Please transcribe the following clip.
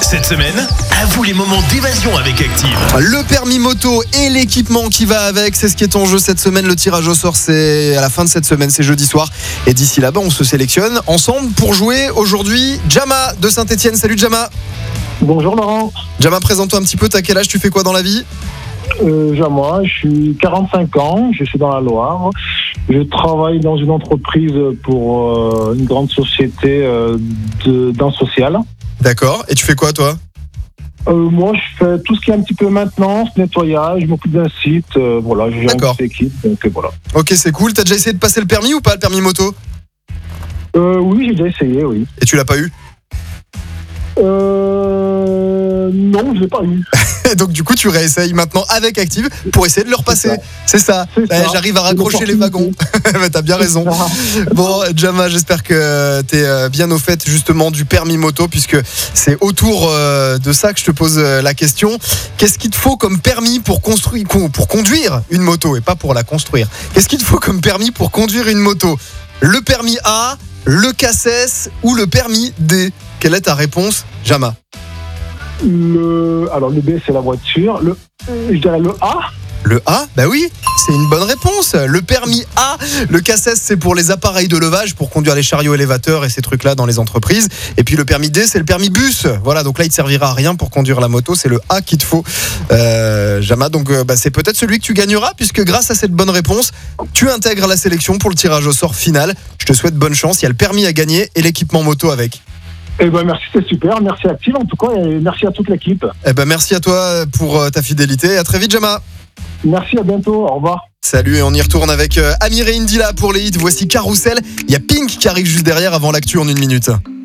Cette semaine, à vous les moments d'évasion avec Active. Le permis moto et l'équipement qui va avec, c'est ce qui est en jeu cette semaine. Le tirage au sort, c'est à la fin de cette semaine, c'est jeudi soir. Et d'ici là-bas, on se sélectionne ensemble pour jouer aujourd'hui. Jama de Saint-Etienne. Salut Jama. Bonjour Laurent. Jama, présente-toi un petit peu. T'as quel âge? Tu fais quoi dans la vie? Moi, je suis 45 ans, je suis dans la Loire. Je travaille dans une entreprise pour une grande société dans le social. D'accord. Et tu fais quoi toi? Moi, je fais tout ce qui est un petit peu maintenance, nettoyage, je m'occupe d'un site. Voilà, j'ai une petite équipe, donc voilà. Ok, c'est cool. T'as déjà essayé de passer le permis ou pas, le permis moto? Oui, j'ai déjà essayé, oui. Et tu l'as pas eu? Non, je l'ai pas eu. Et donc du coup tu réessayes maintenant avec Active pour essayer de le repasser. C'est ça. J'arrive à raccrocher les wagons. T'as bien raison. Bon Jama, j'espère que t'es bien au fait justement du permis moto, puisque c'est autour de ça que je te pose la question. Qu'est-ce qu'il te faut comme permis pour conduire une moto, et pas pour la construire? Qu'est-ce qu'il te faut comme permis pour conduire une moto? Le permis A, le CACES ou le permis D? Quelle est ta réponse, Jama? Alors le B, c'est la voiture. Je dirais le A. Le A, bah oui, c'est une bonne réponse. Le permis A, le CACES, c'est pour les appareils de levage, pour conduire les chariots élévateurs et ces trucs-là dans les entreprises. Et puis le permis D, c'est le permis bus. Voilà, donc là, il te servira à rien pour conduire la moto. C'est le A qu'il te faut, Jama. Donc c'est peut-être celui que tu gagneras, puisque grâce à cette bonne réponse, tu intègres la sélection pour le tirage au sort final. Je te souhaite bonne chance. Il y a le permis à gagner et l'équipement moto avec. Merci, c'est super. Merci à Active en tout cas, et merci à toute l'équipe. Merci à toi pour ta fidélité. À très vite, Jama. Merci, à bientôt. Au revoir. Salut, et on y retourne avec Amir et Indila pour les hits. Voici Carousel. Il y a Pink qui arrive juste derrière avant l'actu en 1 minute.